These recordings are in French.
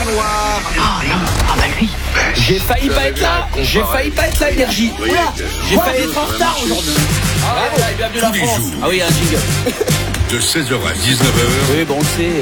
noir. J'ai failli pas être là. J'ai failli pas être là, Énergie. J'ai failli être en retard aujourd'hui. Bienvenue la France. Ah oui, un jingle. De 16h à 19h, Oui, bon, on le sait.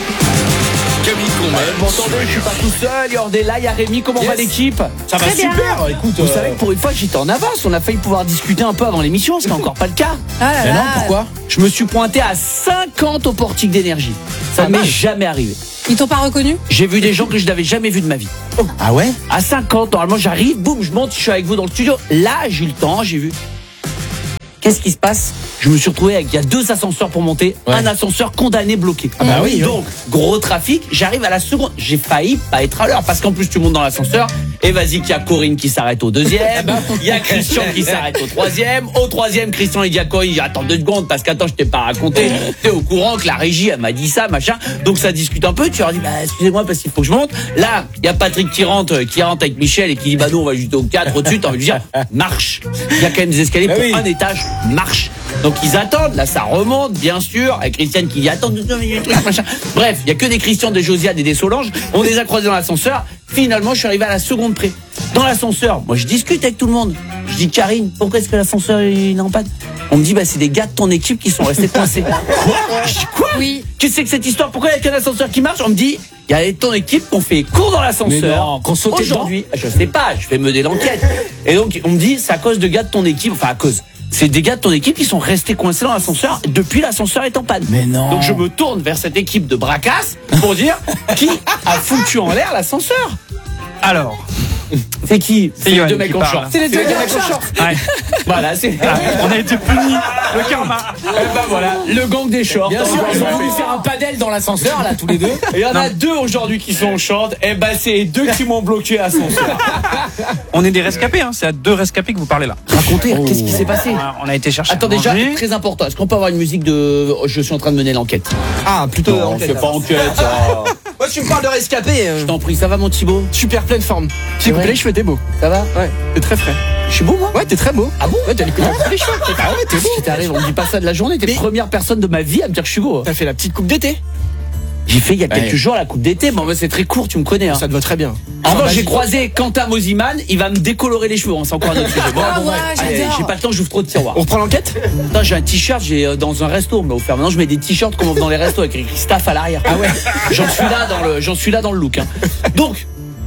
Camille Vous Combal m'entendez, je suis pas tout seul. Yord est là, il y a Rémi. Comment va l'équipe? Ça va super. Écoute, Vous savez que pour une fois, j'étais en avance. On a failli pouvoir discuter un peu avant l'émission. Ce n'est encore pas le cas. mais non, pourquoi? Je me suis pointé à 50 au portique d'énergie. Ça ne m'est jamais arrivé. Ils t'ont pas reconnu? J'ai vu des gens que je n'avais jamais vus de ma vie. Ah ouais? À 50, normalement, j'arrive, boum, je monte, je suis avec vous dans le studio. Là, j'ai eu le temps, j'ai vu. Qu'est-ce qui se passe? Je me suis retrouvé avec, il y a 2 ascenseurs pour monter, un ascenseur condamné bloqué. Ah bah oui, donc, gros trafic, j'arrive à la seconde. J'ai failli pas être à l'heure parce qu'en plus, tu montes dans l'ascenseur et vas-y qu'il y a Corinne qui s'arrête au 2e, il y a Christian qui s'arrête au 3e. Au 3e, Christian, il dit à Corinne, attends 2 secondes parce qu'attends, je t'ai pas raconté. T'es au courant que la régie, elle m'a dit ça, machin. Donc, ça discute un peu. Tu leur dis, excusez-moi parce qu'il faut que je monte. Là, il y a Patrick qui rentre avec Michel et qui dit, nous, on va juste au 4 au-dessus. T'as envie de dire, marche. Il y a quand même des escaliers pour un étage, marche. Donc ils attendent, là ça remonte bien sûr, avec Christiane qui dit attends, machin. Bref, il y a que des Christian, des Josiane et des Solange. On les a croisés dans l'ascenseur. Finalement, je suis arrivé à la seconde près. Dans l'ascenseur, moi je discute avec tout le monde. Je dis Karine, pourquoi est-ce que l'ascenseur il est en panne? On me dit c'est des gars de ton équipe qui sont restés coincés. Quoi? Je dis quoi? Oui. Qu'est-ce que c'est que cette histoire? Pourquoi il n'y a qu'un ascenseur qui marche? On me dit il y a ton équipe qu'on fait cours dans l'ascenseur. Qu'on sautait aujourd'hui. Je sais pas, je fais mener l'enquête. Et donc on me dit c'est à cause de gars de ton équipe, enfin à cause. C'est des gars de ton équipe qui sont restés coincés dans l'ascenseur depuis l'ascenseur est en panne. Mais non. Donc je me tourne vers cette équipe de bracasse pour dire qui a foutu en l'air l'ascenseur. Alors, c'est qui? C'est les Yoann deux mecs qui en parle. short. C'est les deux mecs en short. ouais, Voilà, c'est. on a été punis. Le karma. Voilà, le gang des shorts. Bien sûr, ils ont voulu faire un padel dans l'ascenseur, là, tous les deux. Et il y en a 2 aujourd'hui qui sont en short. Et c'est les 2 qui m'ont bloqué l'ascenseur. On est des rescapés, hein. C'est à 2 rescapés que vous parlez là. Racontez, qu'est-ce qui s'est passé? On a été chercher. Attends, à déjà, manger. très important. Est-ce qu'on peut avoir une musique de je suis en train de mener l'enquête? Ah, plutôt Non, c'est pas enquête, ça. Moi, tu me parles de rescapé. Je t'en prie, ça va mon Thibaut? Super pleine forme. J'ai coupé les cheveux, t'es beau. Ça va? Ouais, t'es très frais. Je suis beau, moi? Ouais, t'es très beau. Ah bon? Ouais, t'as coupé les cheveux. Ah ouais, t'es beau. Si t'arrives, on me dit pas ça de la journée. T'es la première personne de ma vie à me dire que je suis beau. T'as fait la petite coupe d'été. J'ai fait il y a quelques Ouais. jours la coupe d'été. Bon, c'est très court, tu me connais. Hein. Ça te va très bien. En revanche, vas-y. j'ai croisé Quentin Mosiman. Il va me décolorer les cheveux. C'est encore un autre sujet. Bon, Ah ouais, allez, j'adore. j'ai pas le temps, j'ouvre trop de tiroirs. On reprend l'enquête? Putain, j'ai un t-shirt, j'ai dans un resto, on me l'a offert. Maintenant, je mets des t-shirts comme on fait dans les restos avec écrit staff à l'arrière. Ah ouais. J'en suis là dans le look. Hein. Donc,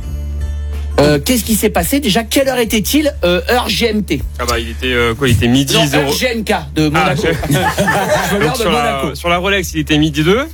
qu'est-ce qui s'est passé déjà? Quelle heure était-il? Heure GMT. Ah bah il était quoi? Il était midi Non, 0. heure GMK de Monaco. L'heure de sur, Monaco. sur la Rolex, il était midi 2.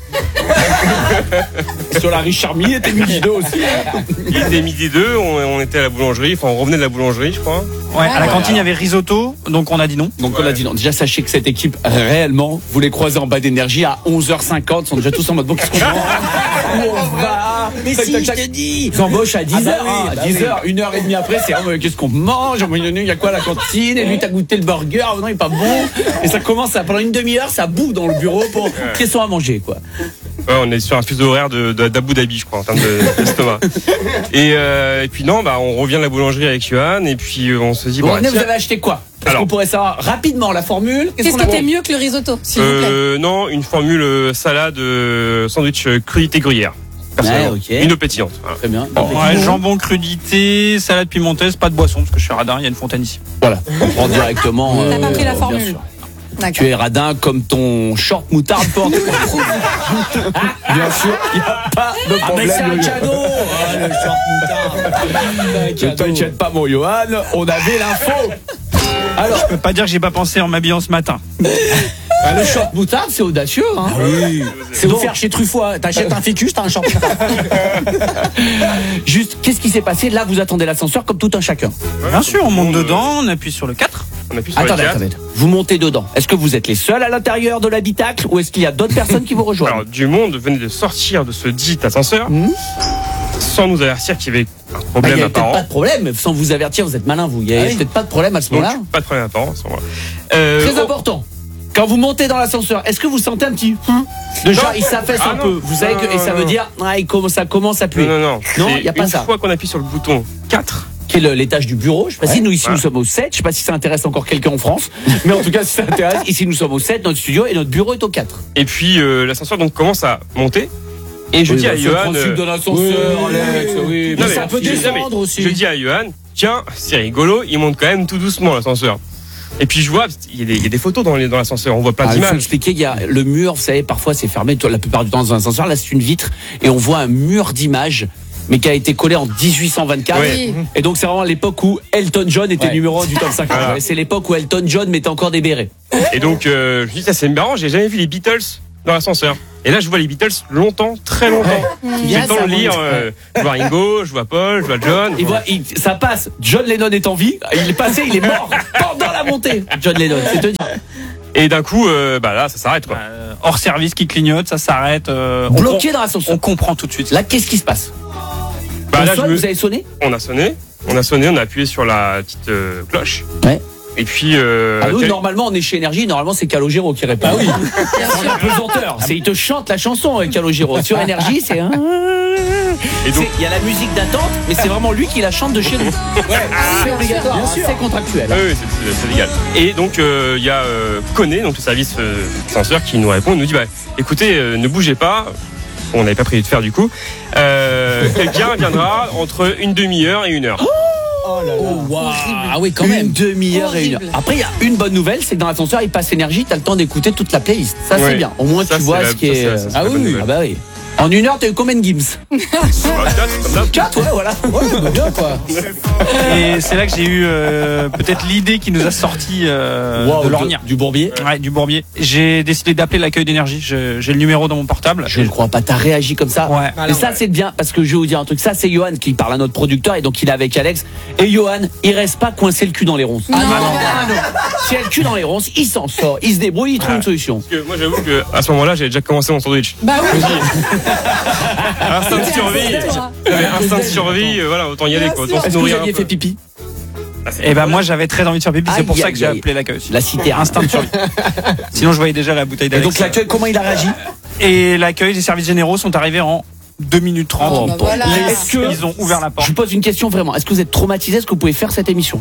Sur la Richard Mille, était midi 2 aussi. Il était midi 2, on était à la boulangerie, enfin on revenait de la boulangerie, je crois. Ouais, à la cantine, il y avait risotto, donc on a dit non. Donc on a dit non. Déjà sachez que cette équipe réellement, vous les croisez en bas d'énergie à 11h50, sont déjà tous en mode bon, qu'est-ce qu'on mange? Où on va? Mais Tac, si, tac, je tac. t'ai dit. Ils embauchent à 10h, oui, bah 10h, 1h30 après, c'est qu'est-ce qu'on mange? Il y a quoi à la cantine? Et lui, t'as goûté le burger, non, il est pas bon. Et ça commence pendant une demi-heure, ça boue dans le bureau pour qu'est-ce qu'on va manger, quoi. Ouais, on est sur un fuseau horaire d'Abu Dhabi, je crois, en termes d'estomac. Et puis non, bah on revient de la boulangerie avec Yoann, et puis on se dit Bon, bon, venez, vous tiens, avez acheté quoi? Est-ce Alors. qu'on pourrait savoir rapidement la formule? Qu'est-ce qu'on qui a- était mieux que le risotto, s'il vous plaît? non, une formule salade sandwich crudité gruyère. Personnellement. ok. Une eau pétillante. Voilà. Très bien. Ouais, jambon crudité, salade pimenteuse, pas de boisson, parce que je suis radin, il y a une fontaine ici. Voilà, on prend directement. T'as pas pris la bien formule. sûr. D'accord. Tu es radin comme ton short moutarde porte. Bien sûr, il n'y a pas de problème. c'est un Yo-Yo. cadeau. Ah, le short moutarde. Ne t'inquiète pas, mon Johan, on avait l'info. Alors, Je peux pas dire que j'ai pas pensé en m'habillant ce matin. le short moutarde, c'est audacieux. Hein. Oui. C'est Donc- offert chez Truffaut. T'achètes un ficus, t'as un short moutarde. Juste, qu'est-ce qui s'est passé? Là, vous attendez l'ascenseur comme tout un chacun. Bien sûr, on monte dedans, on appuie sur le 4. On appuie sur les Attendez, quatre. attendez. Vous montez dedans. Est-ce que vous êtes les seuls à l'intérieur de l'habitacle ou est-ce qu'il y a d'autres personnes qui vous rejoignent? Alors, du monde venait de sortir de ce dit ascenseur, sans nous avertir qu'il y avait un Bah, il problème n'y a peut-être apparent. pas de problème, mais sans vous avertir, vous êtes malin, vous. Il n'y a peut-être pas de problème à ce Donc, moment-là. pas de problème apparent à ce moment-là. Très important. Quand vous montez dans l'ascenseur, est-ce que vous sentez un petit de genre il s'affaisse Ah un non. peu. Vous savez que et ça veut dire ça commence à puer. Non. Non, C'est il y a pas une ça. fois qu'on appuie sur le bouton 4, Qui est l'étage du bureau. Je sais pas si nous ici Ouais. nous sommes au 7. Je sais pas si ça intéresse encore quelqu'un en France, mais en tout cas si ça intéresse, ici nous sommes au 7, notre studio et notre bureau est au 4. et puis l'ascenseur donc commence à monter. Et je dis à C'est le Johan, principe de l'ascenseur, Alex. Oui, non, mais ça peut descendre aussi. je dis à Johan, tiens, c'est rigolo, il monte quand même tout doucement l'ascenseur. Et puis je vois, il y a des photos dans l'ascenseur, on voit plein Il faut d'images. expliquer qu'il y a le mur, vous savez, parfois c'est fermé, la plupart du temps dans un ascenseur, là c'est une vitre, et on voit un mur d'images, mais qui a été collé en 1824. Oui. Et donc c'est vraiment l'époque où Elton John était numéro 1 du top 50. Voilà. Ouais, c'est l'époque où Elton John mettait encore des bérets. Et donc je me dis, ça c'est marrant, j'ai jamais vu les Beatles dans l'ascenseur. Et là je vois les Beatles longtemps, très longtemps. J'ai le temps de lire, je vois Ringo, je vois Paul, je vois John. Ça passe, John Lennon est en vie, il est passé, il est mort pendant la montée. John Lennon, c'est te dire. Et d'un coup, là ça s'arrête quoi. Hors service qui clignote, ça s'arrête. Bloqué dans l'ascenseur. On comprend tout de suite. Là, qu'est-ce qui se passe? Là, Vous avez sonné? On a sonné, on a appuyé sur la petite cloche. Ouais. Et puis nous, normalement, on est chez Énergie, normalement, c'est Calogero qui répond. Ah oui. C'est un pesanteur. Il te chante la chanson, Calogero. Sur Énergie, c'est. Et donc, il y a la musique d'attente, mais c'est vraiment lui qui la chante de chez nous. C'est obligatoire, bien sûr. C'est contractuel. oui, c'est légal. Et donc il y a Koné, donc le service ascenseur, qui nous répond, il nous dit écoutez, ne bougez pas. On n'avait pas prévu de faire du coup. Quelqu'un viendra entre une demi-heure et 1 heure. Oh wow. Ah oui, quand même. Une demi-heure et 1 heure. Après, il y a une bonne nouvelle, c'est que dans l'ascenseur, il passe Énergie, t'as le temps d'écouter toute la playlist. Ça, c'est bien. Au moins, ça, tu vois ce qui est. Ah oui, ah bah oui. En 1 heure, t'as eu combien de Gims? 4, ouais, voilà. Ouais, bien quoi. Et c'est là que j'ai eu peut-être l'idée qui nous a sorti de l'ornière. Du Bourbier. Ouais, du Bourbier. J'ai décidé d'appeler l'accueil d'énergie. J'ai le numéro dans mon portable. Je ne crois pas, t'as réagi comme ça. Ouais. Et ça, c'est bien, parce que je vais vous dire un truc. Ça, c'est Johan qui parle à notre producteur, et donc il est avec Alex. Et Johan, il reste pas coincé le cul dans les ronces. Non. Si elle le cul dans les ronces, il s'en sort, il se débrouille, il trouve une solution. Parce que moi, j'avoue qu'à ce moment-là, j'avais déjà commencé mon sandwich. Bah oui. Instinct de survie. J'avais instinct de survie, voilà, autant y aller quoi. Autant se Est-ce que vous nourrir un aviez peu. fait pipi? Et ben moi j'avais très envie de faire pipi, c'est Aïe, pour ça aïe, que j'ai aïe. appelé l'accueil. La cité. Instinct de survie. Sinon je voyais déjà la bouteille Et d'Alex. donc l'accueil, comment il a réagi? Et l'accueil des services généraux sont arrivés en 2 minutes 30. Oh, bah voilà. Est-ce que Ils ont ouvert la je porte. vous pose une question vraiment. Est-ce que vous êtes traumatisé? Est-ce que vous pouvez faire cette émission?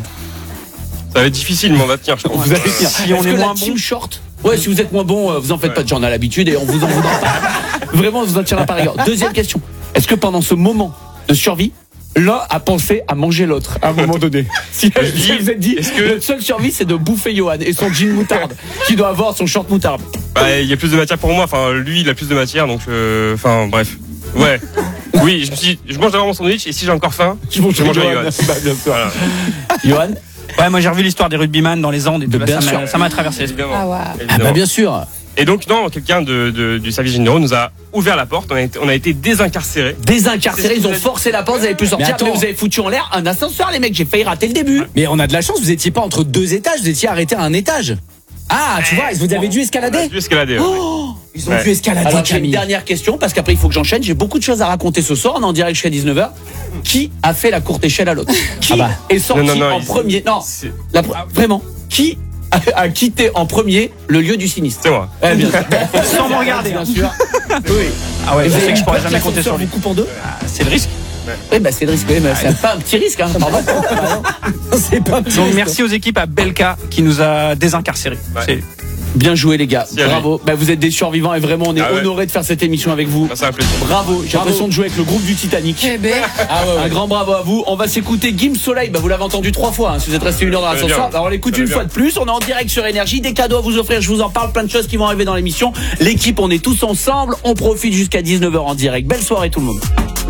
Ça va être difficile, mais on va tenir, je pense. Vous allez dire. Si on Est-ce est que moins la team bon. short? Ouais, si vous êtes moins bon, vous en faites pas de j'en ai l'habitude et on vous en voudra pas. Vraiment, on vous en tirera par rigueur. Deuxième question. Est-ce que pendant ce moment de survie, l'un a pensé à manger l'autre à un moment donné? Si vous êtes dit, est-ce que- notre seule survie, c'est de bouffer Johan et son jean moutarde, qui doit avoir son short moutarde. Il y a plus de matière pour moi, enfin, lui, il a plus de matière, donc, enfin, bref. Ouais. Oui, je me suis dit, je mange d'abord mon sandwich, et si j'ai encore faim, je mange Johan. Johan. Bah, bien sûr. Voilà. Johan? Ouais, moi j'ai revu l'histoire des rugbyman dans les Andes et tout, là, Bien ça sûr. m'a- ça m'a traversé l'esprit. Évidemment. Ah ouais. Ah Évidemment. bah bien sûr. Et donc, non, quelqu'un du service généraux nous a ouvert la porte, on a été désincarcérés. Désincarcérés, ils ont C'est ce que forcé la porte, vous avez pu sortir, Mais attends. mais vous avez foutu en l'air un ascenseur, les mecs, j'ai failli rater le début. Mais on a de la chance, vous étiez pas entre 2 étages, vous étiez arrêté à un étage. Ah, tu vois, vous avez dû On a escalader. dû escalader. Ouais. Ils ont Ouais. dû escalader, Alors j'ai une Camille. dernière question, parce qu'après il faut que j'enchaîne, j'ai beaucoup de choses à raconter ce soir, on est en direct jusqu'à 19h. Qui a fait la courte échelle à l'autre? Qui est sorti Non, en il- premier? Non, C'est vraiment, qui a quitté en premier le lieu du sinistre? c'est moi. Eh bien, Sans me regarder. bien sûr. Oui. Ah ouais, Et je vous sais avez que je pourrais peur jamais que compter sur l'ascenseur lui. vous coupe en deux? C'est le risque. Oui, bah c'est le risque, oui, mais c'est pas un petit risque, hein. Pardon. C'est pas Donc merci aux équipes à Belka qui nous a désincarcérés. Ouais. C'est- Bien joué les gars, Merci à bravo. Bah, vous êtes des survivants et vraiment on est Ah ouais. honorés de faire cette émission avec vous. Ça, c'est un plaisir. Bravo, j'ai l'impression de jouer avec le groupe du Titanic. Eh ben. Un grand bravo à vous. On va s'écouter Gims Soleil. Bah, vous l'avez entendu 3 fois. Hein, si vous êtes resté 1 heure dans Ça va l'ascenseur, bien. alors on l'écoute Ça va une bien. fois de plus. On est en direct sur Énergie. Des cadeaux à vous offrir. Je vous en parle. Plein de choses qui vont arriver dans l'émission. L'équipe, on est tous ensemble. On profite jusqu'à 19h en direct. Belle soirée tout le monde.